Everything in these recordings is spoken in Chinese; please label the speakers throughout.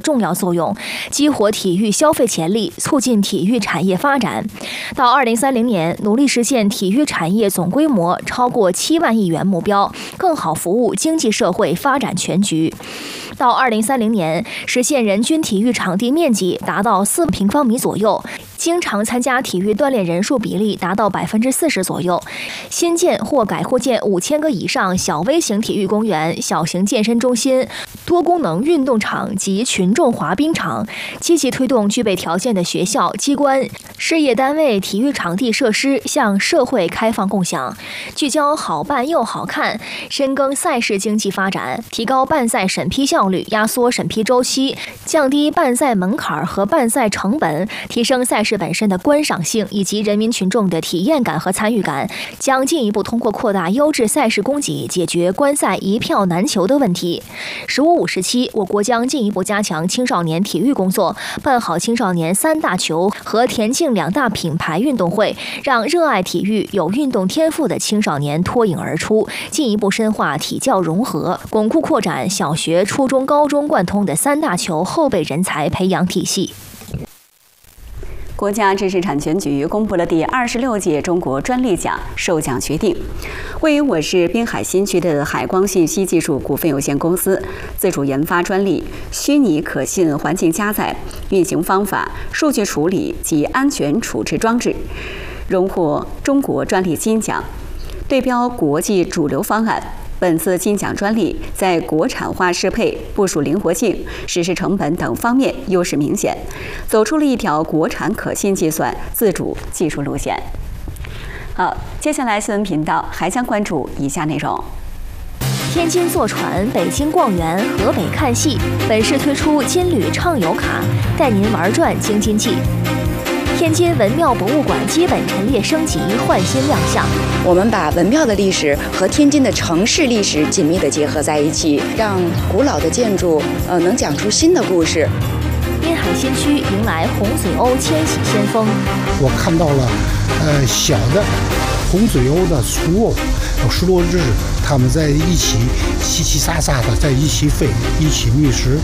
Speaker 1: 重要作用，激活体育消费潜力，促进体育产业发展。到2030年，努力实现体育产业总规模超过7万亿元目标，更好服务经济社会发展全局。到2030年，实现人均体育场地面积达到4平方米左右，经常参加体育锻炼人数比例达到40%左右。新建或改扩建5000个以上小微型体育公园、小型健身中心、多功能运动场及群众滑冰场，积极推动具备条件的学校、机关、事业单位体育场地设施向社会开放共享，聚焦好办又好看，深耕赛事经济发展，提高办赛审批效率，压缩审批周期，降低办赛门槛和办赛成本，提升赛事本身的观赏性以及人民群众的体验感和参与感，将进一步通过扩大优质赛事供给，解决观赛一票难求的问题。15、57，我国将进一步加强青少年体育工作，办好青少年3大球和田径2大品牌运动会，让热爱体育、有运动天赋的青少年脱颖而出，进一步深化体教融合，巩固扩展小学、初中、高中贯通的3大球后备人才培养体系。
Speaker 2: 国家知识产权局公布了第26届中国专利奖授奖决定。位于我市滨海新区的海光信息技术股份有限公司自主研发专利虚拟可信环境加载、运行方法、数据处理及安全处置装置，荣获中国专利金奖，对标国际主流方案。本次金奖专利在国产化适配、部署灵活性、实施成本等方面优势明显，走出了一条国产可信计算自主技术路线。好，接下来新闻频道还将关注以下内容：
Speaker 1: 天津坐船，北京逛园，河北看戏。本市推出金旅畅游卡，带您玩转京津冀。天津文庙博物馆基本陈列升级，换新亮相。
Speaker 3: 我们把文庙的历史和天津的城市历史紧密地结合在一起，让古老的建筑能讲出新的故事。
Speaker 1: 滨海新区迎来红嘴鸥迁徙先锋。
Speaker 4: 我看到了小的红嘴鸥的雏鸥10多只，它们在一起淅淅沙沙的在一起飞，一起觅食。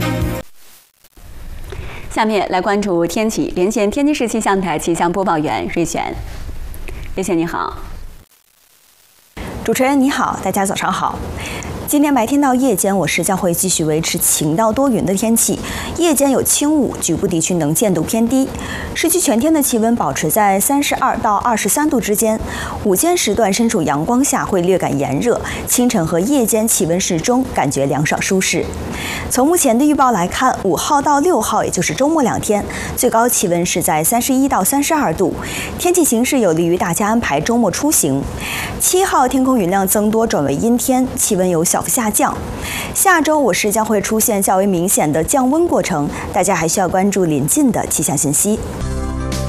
Speaker 2: 下面来关注天气，连线天津市气象台气象播报员瑞璇。瑞璇你好。
Speaker 5: 主持人你好，大家早上好。今天白天到夜间，我市将会继续维持晴到多云的天气，夜间有轻雾，局部地区能见度偏低。市区全天的气温保持在32到23度之间，午间时段身处阳光下会略感炎热，清晨和夜间气温适中，感觉凉爽舒适。从目前的预报来看，5号到6号，也就是周末2天，最高气温是在31到32度，天气形势有利于大家安排周末出行。7号天空云量增多转为阴天，气温有小幅下降。下周我市将会出现较为明显的降温过程，大家还需要关注临近的气象信息。